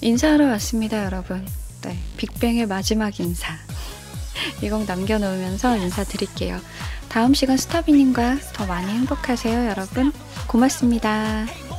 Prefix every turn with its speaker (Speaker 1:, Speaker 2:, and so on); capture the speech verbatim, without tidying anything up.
Speaker 1: 인사하러 왔습니다, 여러분. 네, 빅뱅의 마지막 인사. 이 곡 남겨놓으면서 인사드릴게요. 다음 시간 스타비님과 더 많이 행복하세요, 여러분. 고맙습니다.